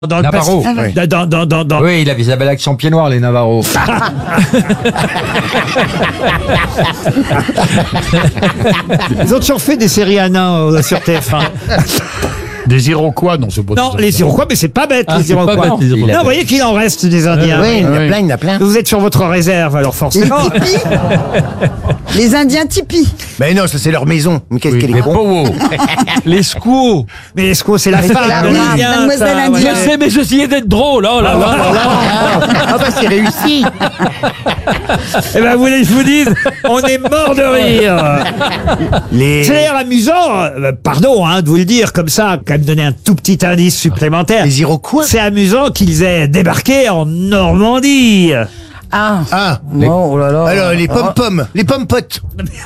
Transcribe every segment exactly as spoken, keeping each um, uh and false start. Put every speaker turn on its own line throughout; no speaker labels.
Dans le
Navarro.
Pacifique. Dans, dans, dans, dans, dans...
Oui, il avait sa belle accent pied noir, les Navarros.
Ils ont toujours fait des séries à nains euh, sur T F un.
Des Iroquois, non, c'est pas
Non,
des
les Iroquois, mais c'est pas bête,
Ah,
les
c'est pas
Iroquois.
bête, les Iroquois.
Non, vous voyez qu'il en reste des Indiens.
Oui, il y en a
oui.
plein, il y en a plein.
Vous êtes sur votre réserve, alors forcément.
Les Indiens tipis.
Mais non, ça c'est leur maison. Mais qu'est-ce qu'elle est
Les
con.
Powwow.
Les squaws.
Mais Esco, c'est la
c'est
femme
la
de
femme,
l'Indien.
mademoiselle
ça,
indienne.
voilà.
Je sais, mais j'essayais d'être drôle. Oh là là là là.
Ah bah c'est réussi.
Eh ben, vous voulez que je vous dise, on est mort de rire.
Les,
C'est d'ailleurs amusant, euh, pardon hein, de vous le dire comme ça, quand même donner un tout petit indice supplémentaire.
les Iroquois.
C'est amusant qu'ils aient débarqué en Normandie.
Ah.
Ah.
Oh là là.
Alors les pom-pom, les pom-potes.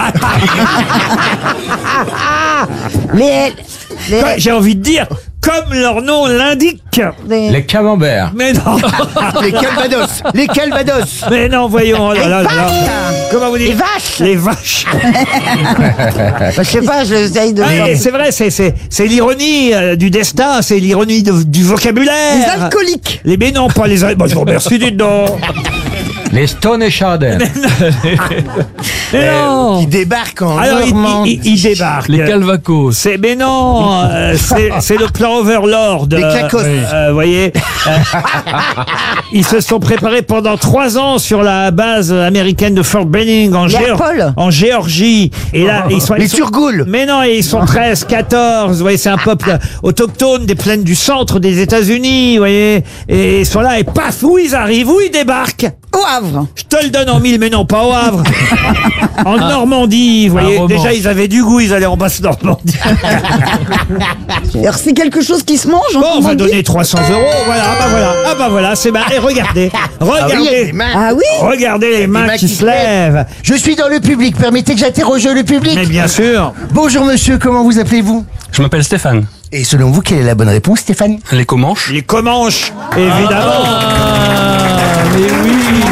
Les. Les.
Quoi, j'ai envie de dire, comme leur nom l'indique.
les-
Les camemberts.
Mais non,
Les calvados. Les calvados.
mais non, voyons. Oh là là là là. Comment vous dites?
Les vaches.
Les vaches.
Bah, je sais pas, j'essaye de.
Ah, et c'est vrai, c'est c'est c'est l'ironie euh, du destin, c'est l'ironie de- du vocabulaire.
Les alcooliques.
Les mais non, pas les. al- Bon, je vous remercie, dites donc.
Les Stone et Chardin.
Mais non.
Qui débarquent en
Alors, il,
Normandie.
il, il débarque.
Les Calvacos.
C'est mais non, euh, c'est c'est le plan Overlord.
Les
euh,
Cacos.
euh, Vous voyez, euh, ils se sont préparés pendant trois ans sur la base américaine de Fort Benning en,
Les
Géor-
Apolles.
en Géorgie. Et là, ils sont
Les
ils sont-
Turgoules.
Mais non, ils sont treize, quatorze. Vous voyez, c'est un peuple autochtone des plaines du centre des États-Unis. Vous voyez, et ils sont là et paf, où ils arrivent, où ils débarquent.
Au Havre.
Je te le donne en mille, mais non, pas au Havre. En Normandie, vous voyez.
roman.
Déjà, ils avaient du goût, ils allaient en basse Normandie.
Alors c'est quelque chose qui se mange en
Bon, on va
Normandie.
donner trois cents euros. Voilà, ah bah voilà, ah bah voilà, c'est marrant. Et regardez,
Ah oui, il y a
regardez,
des mains.
Ah oui.
regardez les mains qui se lèvent.
Je suis dans le public. Permettez que j'interroge le public.
Mais bien sûr.
Bonjour monsieur, comment vous appelez-vous?
Je m'appelle Stéphane.
Et selon vous, quelle est la bonne réponse, Stéphane?
Les Comanches.
Les Comanches, évidemment.
Mais oui.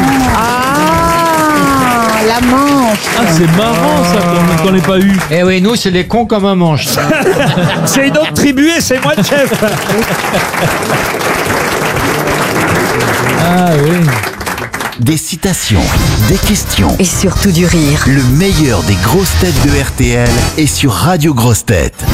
Ah, la Manche.
Ah, c'est marrant ça qu'on qu'on n'ait pas eu.
Eh oui, nous, c'est les cons comme un manche.
C'est une autre tribu et c'est moi le chef.
Ah oui.
Des citations, des questions.
Et surtout du rire.
Le meilleur des grosses têtes de R T L est sur Radio Grosses Têtes.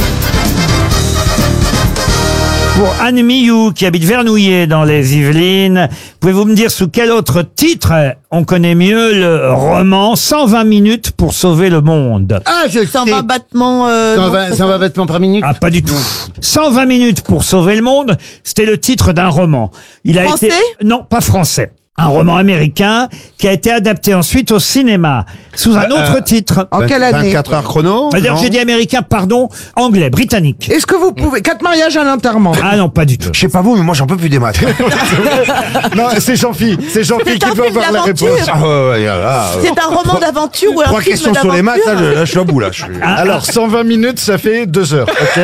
Pour Anne Millou, qui habite Vernouillet dans les Yvelines, pouvez-vous me dire sous quel autre titre on connaît mieux le roman cent vingt minutes pour sauver le monde?
Ah, je
cent
sais.
vingt battements. Euh,
cent
non,
vingt, cent vingt battements par minute.
Ah, pas du tout. cent vingt minutes pour sauver le monde, c'était le titre d'un roman. Il a
Français
été non, pas français. Un roman américain qui a été adapté ensuite au cinéma sous un autre titre.
En quelle année?
vingt-quatre heures chrono.
D'ailleurs,
non
j'ai dit américain, pardon, anglais, britannique.
Est-ce que vous pouvez... Quatre mariages à l'enterrement.
Ah non, pas du tout.
Je sais pas vous, mais moi j'en peux plus des maths.
Non, c'est Jean-Phi. C'est Jean-Phi
C'est
qui
un
peut
film
avoir la
d'aventure.
réponse.
Ah ouais, ouais, là,
C'est un roman d'aventure ou un
Trois
film
questions sur les maths, là,
d'aventure?
je, là, je suis à bout, là. Je suis...
Alors, cent vingt minutes, ça fait deux heures, ok?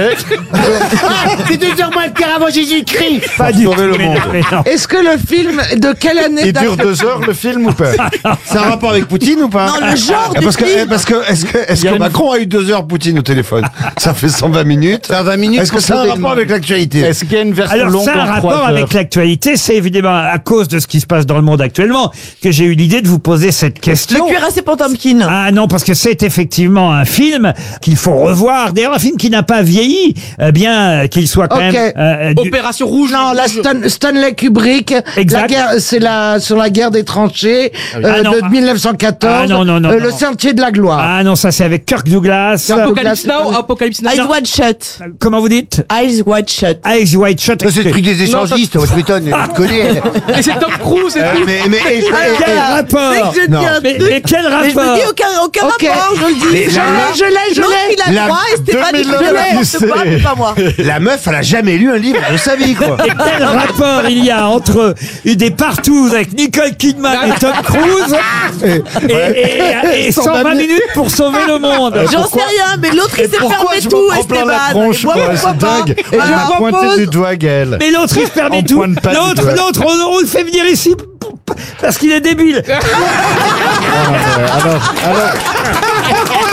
Ah, c'est deux heures moins le quart avant Jésus-Christ.
Pas du tout.
sauver le
mais
monde.
non, mais non.
Est-ce que le film... De quelle année
Il dure
date-
deux heures, le film, ou pas?
C'est un rapport avec Poutine ou pas?
Non, le genre
Ah,
du
Parce que,
film.
eh, parce que, est-ce que, est-ce
Il y a
que
une-
Macron a eu deux heures Poutine au téléphone? Ça fait cent vingt minutes.
C'est à vingt minutes.
Est-ce que
pour
ça a un
sauver le
rapport
monde.
avec l'actualité?
Est-ce qu'il y a une version
Alors,
longue
ça a un
en
rapport
trois
avec
heures?
l'actualité. C'est évidemment à cause de ce qui se passe dans le monde actuellement que j'ai eu l'idée de vous poser cette
Le
question.
cuirassé Potemkin.
Ah non, parce que c'est effectivement un film qu'il faut revoir. D'ailleurs, un film qui n'a pas vieilli, euh, bien qu'il soit quand
Ok.
même... euh, du-
Opération Rouge.
Non, la Stan- Stanley Kubrick.
Exact.
La guerre, c'est la sur la guerre des tranchées euh,
Ah non.
de mille neuf cent quatorze.
Ah non, non, non,
euh,
non.
Le sentier de la gloire.
Ah non, ça c'est avec Kirk Douglas.
Apocalypse Now, Apocalypse Now.
Eyes Wide Shut.
Comment vous dites?
Eyes Wide Shut.
Eyes Wide Shut.
Ça, c'est le truc des échangistes, tu m'étonnes, tu te connais.
Et c'est Tom Cruise et tout.
mais, mais, et- et-
Quel rapport?
C'est que je
Non.
dis un
Mais,
truc.
mais quel
Mais je me
rapport?
dis aucun, aucun
Ok.
rapport, je le dis.
Mais
Je
la-
l'ai, je l'ai, je
L'autre,
l'ai.
il a
La-
le droit et Stéphane, il
deux mille
je l'ai.
Odyssée.
C'est pas, c'est pas moi.
La meuf, elle a jamais lu un livre de sa vie, quoi.
Et quel rapport il y a entre des partous avec Nicole Kidman et Tom Cruise et, et, et cent vingt minutes pour sauver le monde?
J'en sais rien, mais l'autre il s'est
Pourquoi
fermé
je
tout,
me prends plein la
Esteban.
tronche,
Et moi,
quoi,
pourquoi
c'est
pas?
dingue.
Et
Elle
je
m'a pointé
propose-
du doigt, Gaël.
Mais l'autre il se permet
On
tout.
pointe pas du
L'autre,
doigt.
l'autre, on, on le fait venir ici parce qu'il est débile.
Alors, alors,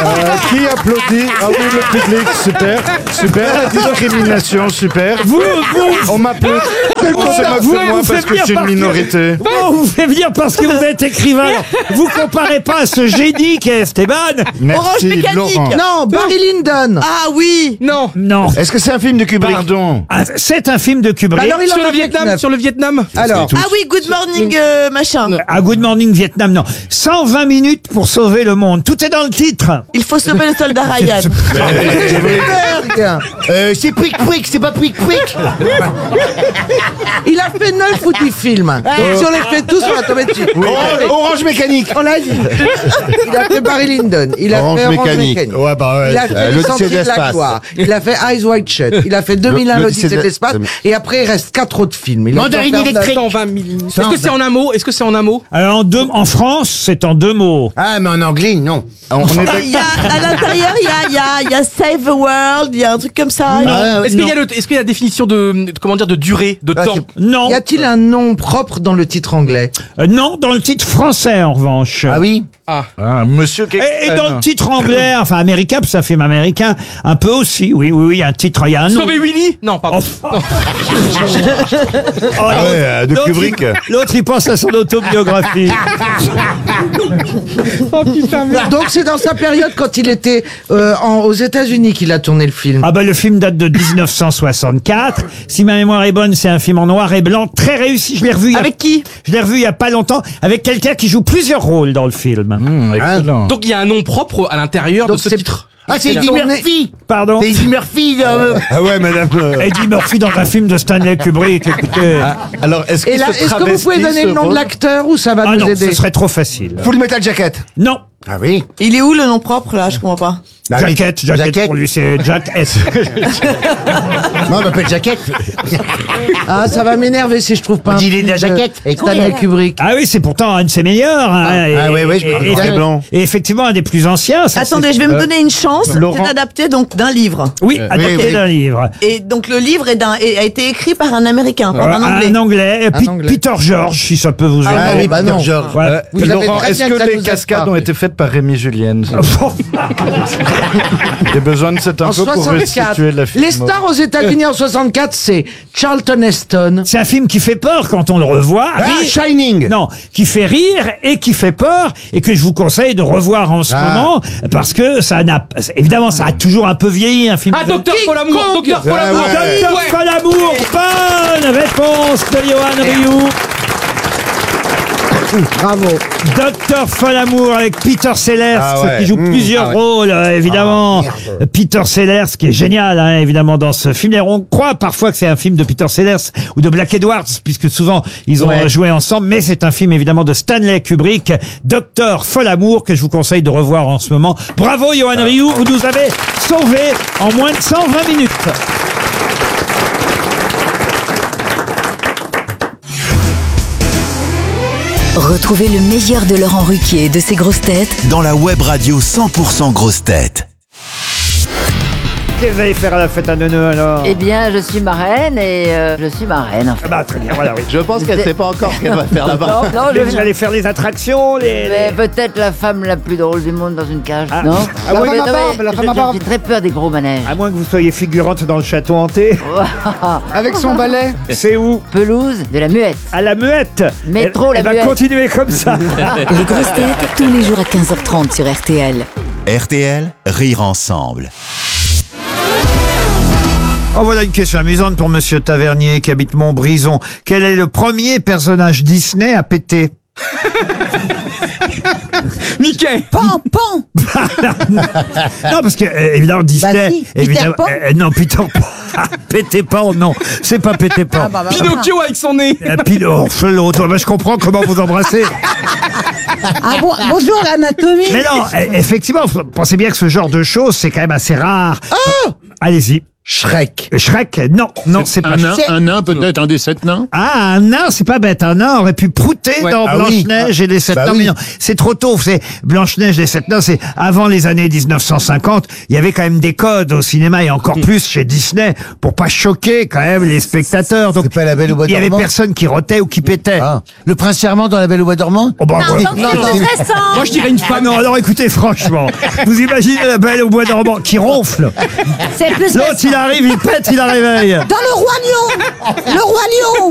Qui applaudit? Ah oui, le public, super, super. La discrimination, super.
Vous, vous,
On m'applaudit. On se moque
vous,
de moi
vous
parce
faites
que je
bien
suis une
parce que-
minorité.
on vous fait venir parce que vous êtes écrivain. Alors, vous comparez pas à ce génie qu'est Esteban.
Merci,
Mécanique.
Laurent.
Non, Barry Lyndon.
Ah oui.
Non.
Non.
Est-ce que c'est un film de Kubrick?
Pardon.
Ah, c'est un film de Kubrick.
Alors, il en
Sur
a
le
fait
Vietnam,
neuf.
sur le Vietnam.
Alors,
Ah oui, Good Morning euh, machin.
À Good Morning Vietnam, non. cent vingt minutes pour sauver le monde. Tout est dans le titre.
Il faut sauver le soldat Ryan.
Spielberg.
Euh, c'est Pouic Pouic, c'est pas Pouic Pouic.
Il a fait neuf ou dix films. Donc, si on les fait tous, on va tomber dessus.
Orange, Orange Mécanique.
On l'a dit. Il a fait Barry Lyndon. Il a
Orange
fait Orange
Mécanique.
Mécanique.
Ouais, bah ouais.
Il a fait
Euh,
Les
l'Odyssée
Sentiers
de
de la
l'espace.
gloire. Il a fait Eyes Wide Shut. Il a fait deux mille un
L'Odyssée
l'Odyssée de
de-
l'espace. Et après, il reste quatre autres films. Il a
Mandarine
encore fait
électrique.
cent vingt millimètres. Est-ce que c'est en un mot? Est-ce que c'est en un mot?
Alors, en, deux, en France, c'est en deux mots.
Ah, mais en anglais, non. On est
Il y a, à l'intérieur, il y a, il y, a, il y a Save the World, il y a un truc comme ça.
Ah,
Est-ce qu'il y a le, est-ce qu'il y a la définition de, de- comment dire, de durée, de
Ah,
temps?
c'est-
Non.
Y a-t-il un nom propre dans le titre anglais?
Euh, non, dans le titre français, en revanche.
Ah oui.
Ah.
Ah, monsieur
Et, et dans le titre anglais, enfin américain, parce que c'est un film américain, un peu aussi, oui, oui, oui, il y a un titre, il y a un nom.
Sauver Willy? Non, pardon.
Oh,
Non.
Oh,
Ah ouais, euh, de
l'autre,
Kubrick.
il- L'autre, il pense à son autobiographie.
Donc c'est dans sa période quand il était euh, en- aux États-Unis qu'il a tourné le film.
Ah bah le film date de dix-neuf cent soixante-quatre. Si ma mémoire est bonne, c'est un film en noir et blanc, très réussi. Je l'ai revu. il y a-
Avec qui?
Je l'ai revu il y a pas longtemps avec quelqu'un qui joue plusieurs rôles dans le film.
Hum, excellent.
Donc il y a un nom propre à l'intérieur de
Donc
ce
c'est-
titre.
Ah, c'est
Il a
Eddie
tourné-
Murphy.
Pardon.
C'est Eddie Murphy. euh. Ah ouais, madame. euh.
Eddie Murphy dans un film de Stanley Kubrick. Écoutez. Ah,
Alors, est-ce
Et là, est-ce que vous pouvez donner le nom de l'acteur ou ça va nous
non,
aider?
ce serait trop facile.
Full Metal Jacket.
Non.
Ah oui.
Il est où le nom propre là? Je comprends pas.
Jacket, Jacket,
Jacket.
pour lui c'est Jack S.
Non, on m'appelle Jacket.
Ah, ça va m'énerver si je trouve pas
On
un
dit il est de la
film de
jaquette. Et
Stanley Kubrick.
Ah oui, c'est pourtant un de ses meilleurs. Hein,
Ah,
et,
ah oui, oui, je me
et-
rappelle.
et-
Très blanc.
et effectivement un des plus anciens. ça,
Attendez,
c'est-
je vais me donner une chance.
Laurent.
C'est adapté donc d'un livre.
Oui, adapté
oui, oui.
d'un livre.
Et donc le livre est d'un, est- a été écrit par un Américain, par un Anglais.
Un anglais,
Un
Pi-
anglais.
Peter George, si ça peut vous aider.
Ah oui, bah non.
Voilà.
Vous savez
Laurent,
très
est-ce
bien
que
que ça
les
nous aide
cascades
pas.
ont été faites par Rémi Julienne? J'ai besoin de cette
En
info pour
soixante-quatre.
restituer la film.
Les stars aux États-Unis en soixante-quatre, c'est Charlton Heston.
C'est un film qui fait peur quand on le revoit.
Ah,
Rire-
Shining.
Non, qui fait rire et qui fait peur et que je vous conseille de revoir en ce
Ah.
moment parce que ça n'a évidemment ça a toujours un peu vieilli un film.
Ah,
de-
Docteur Folamour, Docteur Folamour.
Ah ouais.
Docteur Folamour, bonne réponse de Johan Rioux.
Bravo.
Docteur Folamour avec Peter Sellers
Ah ouais.
qui joue
Mmh.
plusieurs
Ah ouais.
rôles euh, évidemment. Peter Sellers qui est génial hein, évidemment dans ce film. Et on croit parfois que c'est un film de Peter Sellers ou de Black Edwards puisque souvent ils ont
Ouais.
euh, joué ensemble. Mais c'est un film évidemment de Stanley Kubrick, Docteur Folamour que je vous conseille de revoir en ce moment. Bravo Johan Rioux, vous nous avez sauvé en moins de cent vingt minutes.
Retrouvez le meilleur de Laurent Ruquier et de ses grosses têtes
Dans la web radio cent pour cent grosses têtes.
Qu'est-ce que vous allez faire à la fête à Neuneu alors?
Eh bien, je suis marraine et euh, je suis marraine.
Ah bah très bien, voilà oui.
Je pense qu'elle sait pas encore ce qu'elle va faire là-bas.
Non, non,
Mais
je
vous allez faire les attractions, les...
Mais peut-être la femme la plus drôle du monde dans une cage,
Ah.
non
Ah
Non,
oui.
mais
La femme à
non,
barbe,
mais
la
je-
femme à barbe.
J'ai très peur des gros manèges.
À moins que vous soyez figurante dans le château hanté.
Avec son balai.
C'est où?
Pelouse de la muette.
À la muette.
Métro,
elle,
la
elle va
muette.
continuer comme ça.
Les grosses têtes, tous les jours à quinze heures trente sur R T L.
R T L, rire ensemble.
Oh, voilà une question amusante pour Monsieur Tavernier qui habite Montbrison. Quel est le premier personnage Disney à péter?
Mickey.
Pan, pan.
Non, parce que euh, évidemment Disney,
Bah si, Peter
évidemment,
Pan.
euh, non Peter Pan, pétez Pan, non, c'est pas péter Pan.
Ah, bah, bah,
Pinocchio avec son nez.
Euh, Pino, l'autre, bah, je comprends comment vous embrassez.
Ah bon, bonjour l'anatomie.
Mais non, euh, effectivement, vous pensez bien que ce genre de choses, c'est quand même assez rare. Allez-y.
Shrek.
Shrek, non, non, c'est pas
Un nain,
Shrek.
un nain peut-être, un des sept nains.
Ah, un nain, c'est pas bête. Un nain aurait pu prouter
Ouais.
dans
Ah oui.
Blanche-Neige et les sept
Bah
nains.
oui.
Mais non, c'est trop tôt. C'est Blanche-Neige et les sept nains, c'est avant les années dix-neuf cent cinquante. Il y avait quand même des codes au cinéma et encore plus chez Disney pour pas choquer quand même les spectateurs. Donc,
C'est pas La Belle au Bois
il y avait
dormant
personne qui rotait ou qui pétait.
Ah. Le prince charmant dans La Belle au Bois dormant
Oh, bah, ouais.
Moi, je dirais une
Ah
femme.
non, alors écoutez, franchement, vous imaginez la Belle au Bois dormant qui ronfle.
C'est plus
L'autre, il arrive, il pète, il la réveille.
Dans le Roi Lion Le Roi Lion